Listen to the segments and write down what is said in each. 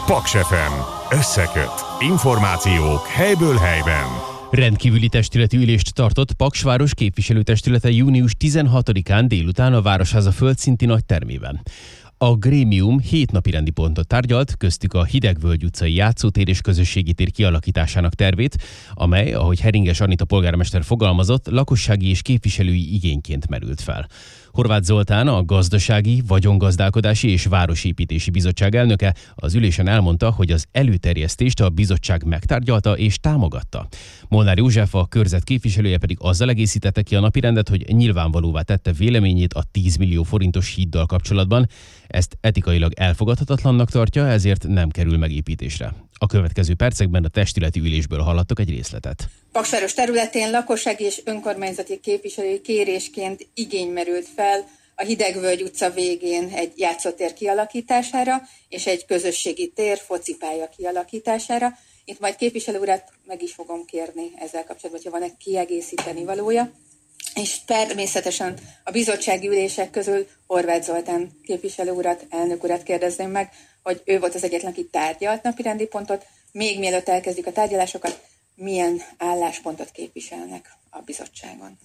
Paks FM. Összeköt. Információk helyből helyben. Rendkívüli testületi ülést tartott Paks város képviselőtestülete június 16-án délután a Városháza földszinti nagytermében. A grémium 7 napirendi pontot tárgyalt, köztük a Hidegvölgy utcai játszótér és közösségi tér kialakításának tervét, amely, ahogy Heringes Anita polgármester fogalmazott, lakossági és képviselői igényként merült fel. Horváth Zoltán, a Gazdasági, Vagyongazdálkodási és Városépítési Bizottság elnöke az ülésen elmondta, hogy az előterjesztést a bizottság megtárgyalta és támogatta. Molnár József, a körzet képviselője pedig azzal egészítette ki a napirendet, hogy nyilvánvalóvá tette véleményét a 10 millió forintos híddal kapcsolatban. Ezt etikailag elfogadhatatlannak tartja, ezért nem kerül megépítésre. A következő percekben a testületi ülésből hallhattok egy részletet. Paksváros területén lakossági és önkormányzati képviselői kérésként igény merült fel a Hidegvölgy utca végén egy játszótér kialakítására és egy közösségi tér, focipálya kialakítására. Itt majd képviselő urat meg is fogom kérni ezzel kapcsolatban, hogyha van egy kiegészíteni valója. És természetesen a bizottsági ülések közül Horváth Zoltán képviselő urat, elnök urat kérdezném meg, hogy ő volt az egyetlen, aki tárgyalt napirendi pontot. Még mielőtt elkezdjük a tárgyalásokat, milyen álláspontot képviselnek a bizottságon?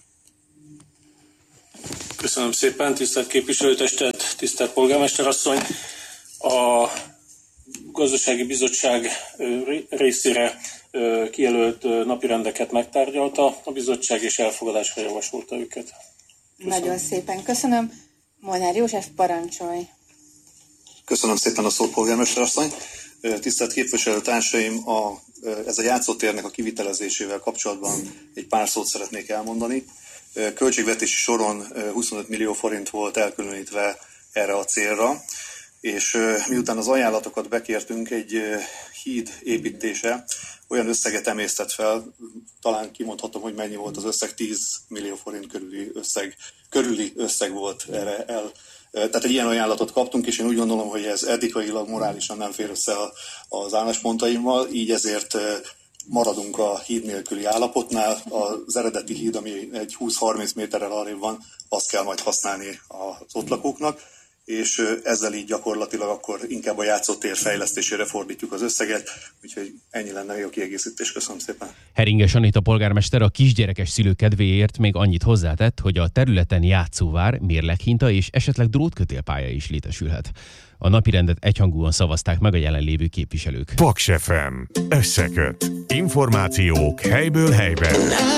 Köszönöm szépen, tisztelt képviselőtestet, tisztelt polgármesterasszony! A Gazdasági Bizottság részére kijelölt napirendeket megtárgyalta a bizottság, és elfogadásra javasolta őket. Köszönöm. Nagyon szépen köszönöm. Molnár József, parancsolj! Köszönöm szépen a szót, polgármesterasszony! Tisztelt képviselőtársaim, ez a játszótérnek a kivitelezésével kapcsolatban egy pár szót szeretnék elmondani. Költségvetési soron 25 millió forint volt elkülönítve erre a célra, és miután az ajánlatokat bekértünk, egy híd építése olyan összeget emésztett fel, talán kimondhatom, hogy mennyi volt az összeg, 10 millió forint körüli összeg volt erre el. Tehát egy ilyen ajánlatot kaptunk, és én úgy gondolom, hogy ez etikailag, morálisan nem fér össze az álláspontaimmal, így ezért maradunk a híd nélküli állapotnál. Az eredeti híd, ami egy 20-30 méterrel arrébb van, azt kell majd használni az ott lakóknak, és ezzel így gyakorlatilag akkor inkább a játszótér fejlesztésére fordítjuk az összeget, úgyhogy ennyi lenne a kiegészítés. Köszönöm szépen. Heringes Anita polgármester a kisgyerekes szülők kedvéért még annyit hozzátett, hogy a területen játszóvár, mérleghinta és esetleg drótkötélpálya is létesülhet. A napirendet egyhangúan szavazták meg a jelenlévő képviselők. Paks FM. Összeköt. Információk helyből helyben.